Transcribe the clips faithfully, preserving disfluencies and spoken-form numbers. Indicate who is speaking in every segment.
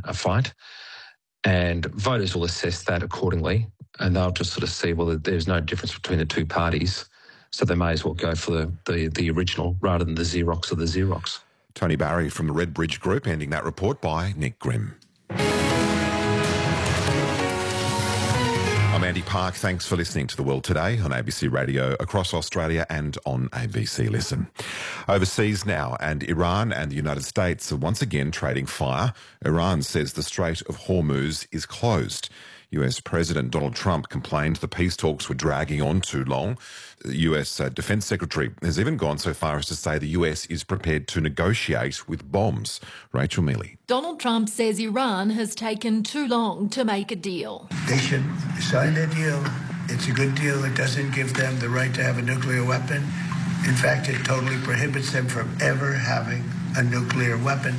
Speaker 1: a fight. And voters will assess that accordingly, and they'll just sort of see, well, there's no difference between the two parties, so they may as well go for the, the, the original rather than the Xerox of the Xerox.
Speaker 2: Tony Barry from the Redbridge Group, ending that report by Nick Grimm. I'm Andy Park. Thanks for listening to The World Today on A B C Radio across Australia and on A B C Listen. Overseas now, and Iran and the United States are once again trading fire. Iran says the Strait of Hormuz is closed. U S President Donald Trump complained the peace talks were dragging on too long. The U S uh, Defense Secretary has even gone so far as to say the U S is prepared to negotiate with bombs. Rachel Mealy.
Speaker 3: Donald Trump says Iran has taken too long to make a deal.
Speaker 4: They should sign a deal. It's a good deal. It doesn't give them the right to have a nuclear weapon. In fact, it totally prohibits them from ever having a nuclear weapon.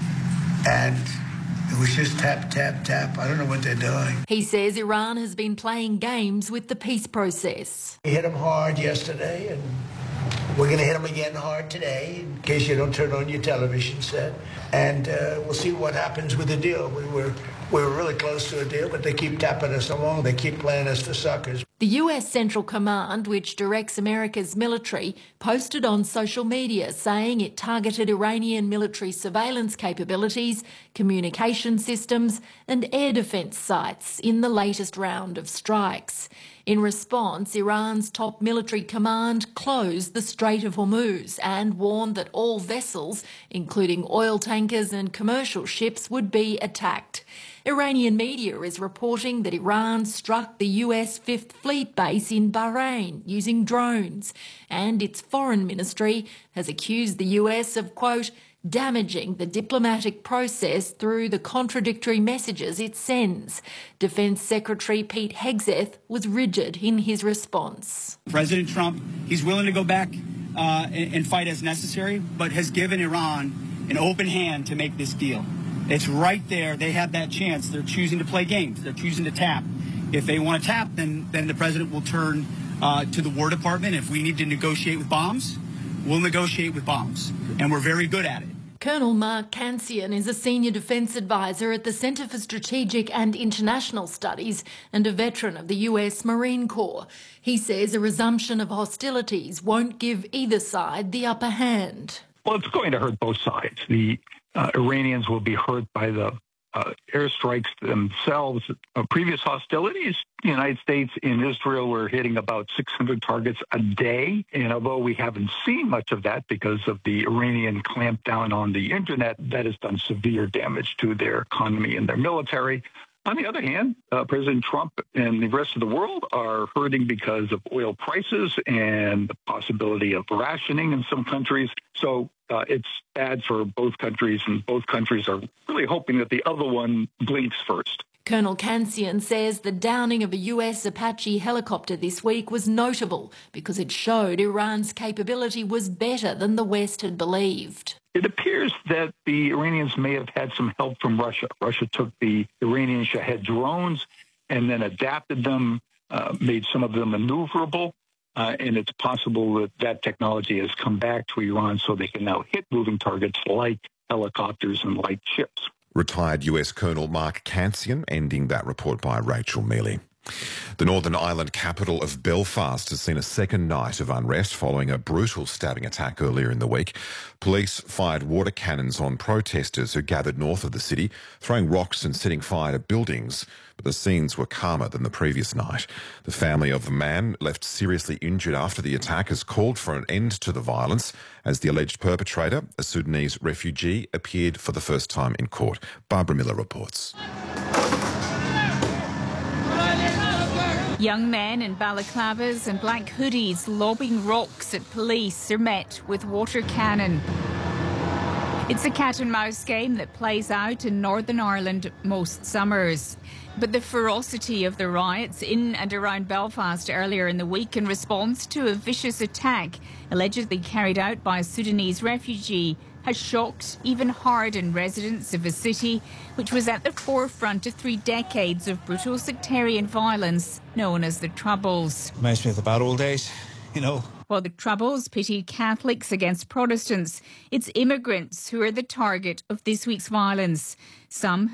Speaker 4: And it was just tap, tap, tap. I don't know what they're doing.
Speaker 3: He says Iran has been playing games with the peace process.
Speaker 4: We hit them hard yesterday, and we're going to hit them again hard today, in case you don't turn on your television set. And uh, we'll see what happens with the deal. We were we were really close to a deal, but they keep tapping us along. They keep playing us for suckers.
Speaker 3: The U S Central Command, which directs America's military, posted on social media saying it targeted Iranian military surveillance capabilities, communication systems and air defence sites in the latest round of strikes. In response, Iran's top military command closed the Strait of Hormuz and warned that all vessels, including oil tankers and commercial ships, would be attacked. Iranian media is reporting that Iran struck the U S Fifth Fleet base in Bahrain using drones, and its foreign ministry has accused the U S of, quote, damaging the diplomatic process through the contradictory messages it sends. Defence Secretary Pete Hegseth was rigid in his response.
Speaker 5: President Trump, he's willing to go back uh, and, and fight as necessary, but has given Iran an open hand to make this deal. It's right there. They have that chance. They're choosing to play games. They're choosing to tap. If they want to tap, then, then the president will turn uh, to the War Department. If we need to negotiate with bombs, we'll negotiate with bombs. And we're very good at it.
Speaker 3: Colonel Mark Kansian is a senior defence advisor at the Centre for Strategic and International Studies and a veteran of the U S Marine Corps. He says a resumption of hostilities won't give either side the upper hand.
Speaker 6: Well, it's going to hurt both sides. The uh, Iranians will be hurt by the uh, airstrikes themselves. Uh, previous hostilities, the United States and Israel were hitting about six hundred targets a day. And although we haven't seen much of that because of the Iranian clampdown on the internet, that has done severe damage to their economy and their military. On the other hand, uh, President Trump and the rest of the world are hurting because of oil prices and the possibility of rationing in some countries. So uh, it's bad for both countries, and both countries are really hoping that the other one blinks first.
Speaker 3: Colonel Kansian says the downing of a U S Apache helicopter this week was notable because it showed Iran's capability was better than the West had believed.
Speaker 6: It appears that the Iranians may have had some help from Russia. Russia took the Iranian Shahed drones and then adapted them, uh, made some of them maneuverable, uh, and it's possible that that technology has come back to Iran so they can now hit moving targets like helicopters and light ships.
Speaker 2: Retired U S Colonel Mark Kansian, ending that report by Rachel Mealy. The Northern Ireland capital of Belfast has seen a second night of unrest following a brutal stabbing attack earlier in the week. Police fired water cannons on protesters who gathered north of the city, throwing rocks and setting fire to buildings. But the scenes were calmer than the previous night. The family of the man left seriously injured after the attack has called for an end to the violence as the alleged perpetrator, a Sudanese refugee, appeared for the first time in court. Barbara Miller reports.
Speaker 7: Young men in balaclavas and black hoodies lobbing rocks at police are met with water cannon. It's a cat and mouse game that plays out in Northern Ireland most summers. But the ferocity of the riots in and around Belfast earlier in the week in response to a vicious attack allegedly carried out by a Sudanese refugee has shocked, even hardened residents of a city which was at the forefront of three decades of brutal sectarian violence known as the Troubles.
Speaker 8: Reminds me of the bad old days, you know.
Speaker 7: While the Troubles pitted Catholics against Protestants, it's immigrants who are the target of this week's violence. Some